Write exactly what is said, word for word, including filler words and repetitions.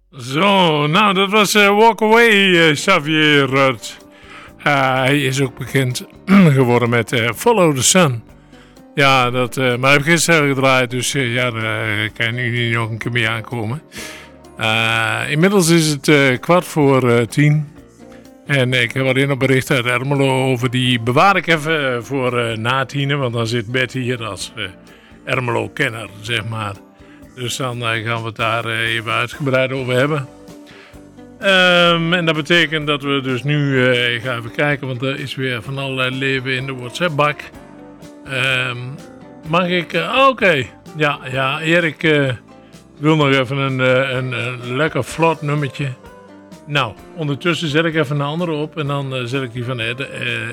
Zo, nou dat was uh, Walk Away, uh, Xavier Rudd. Uh, hij is ook bekend geworden met uh, Follow the Sun. Ja, dat, uh, maar heb ik gisteren gedraaid, dus uh, ja, daar uh, kan je nu nog een keer mee aankomen. Uh, inmiddels is het uh, kwart voor uh, tien. En ik heb alleen nog bericht uit Ermelo over, die bewaar ik even voor uh, na tienen, want dan zit Betty hier als uh, Ermelo-kenner, zeg maar. Dus dan uh, gaan we het daar uh, even uitgebreid over hebben. Um, en dat betekent dat we dus nu, uh, ik ga even kijken, want er is weer van allerlei leven in de WhatsApp-bak. Um, mag ik, uh, oké, okay. ja, ja, Erik uh, wil nog even een, uh, een, een lekker vlot nummertje. Nou, ondertussen zet ik even een andere op en dan uh, zet ik die van Ed, uh,